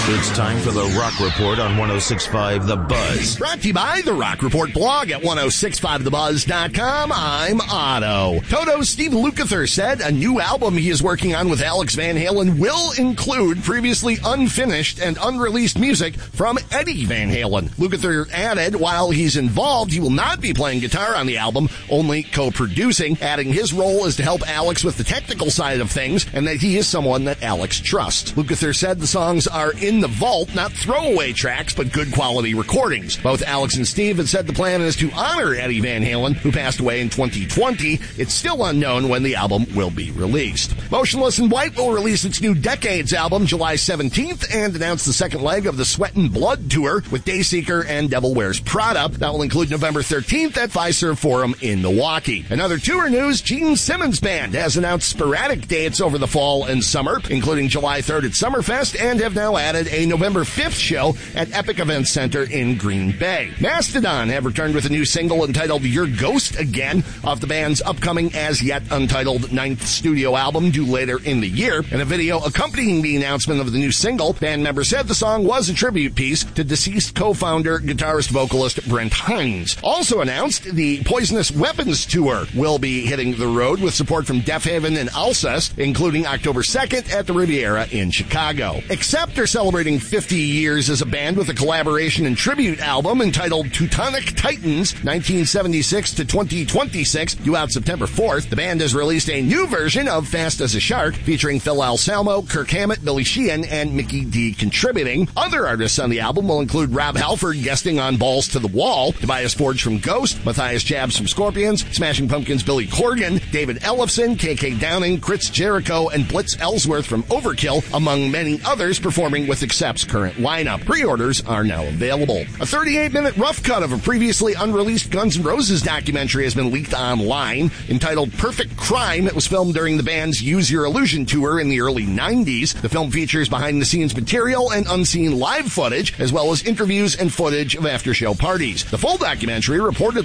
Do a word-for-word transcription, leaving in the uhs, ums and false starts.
It's time for the Rock Report on one oh six point five The Buzz. Brought to you by the Rock Report blog at ten sixty-five the buzz dot com. I'm Otto. Toto's Steve Lukather said a new album he is working on with Alex Van Halen will include previously unfinished and unreleased music from Eddie Van Halen. Lukather added, while he's involved, he will not be playing guitar on the album, only co-producing, adding his role is to help Alex with the technical side of things and that he is someone that Alex trusts. Lukather said the songs are in the vault, not throwaway tracks, but good quality recordings. Both Alex and Steve have said the plan is to honor Eddie Van Halen, who passed away in twenty twenty. It's still unknown when the album will be released. Motionless in White will release its new Decades album July seventeenth and announce the second leg of the Sweat and Blood tour with Dayseeker and Devil Wears Prada. That will include November thirteenth at Fiserv Forum in Milwaukee. Another tour news, Gene Simmons Band has announced sporadic dates over the fall and summer, including July third at Summerfest, and have now added a November fifth show at Epic Events Center in Green Bay. Mastodon have returned with a new single entitled Your Ghost Again off the band's upcoming as yet untitled ninth studio album due later in the year. In a video accompanying the announcement of the new single, band members said the song was a tribute piece to deceased co-founder, guitarist, vocalist Brent Hines. Also announced, the Poisonous Weapons tour will be hitting the road with support from Deafheaven and Alcest, including October second at the Riviera in Chicago. Accept are celebrating fifty years as a band with a collaboration and tribute album entitled Teutonic Titans nineteen seventy-six to twenty twenty-six, due out September fourth. The band has released a new version of Fast as a Shark featuring Phil Anselmo, Kirk Hammett, Billy Sheehan, and Mickey D contributing. Other artists on the album will include Rob Halford guesting on Balls to the Wall, Tobias Forge from Ghost, Matthias Jabs from Scorpions, Smashing Pumpkins' Billy Corgan, David Ellefson, K K Downing, Chris Jericho, and Blitz Ellsworth from Overkill, among many others performing with Accept's current lineup. Pre-orders are now available. A thirty-eight minute rough cut of a previously unreleased Guns N' Roses documentary has been leaked online. Entitled Perfect Crime, it was filmed during the band's Use Your Illusion tour in the early nineties. The film features behind-the-scenes material and unseen live footage, as well as interviews and footage of after-show parties. The full documentary reportedly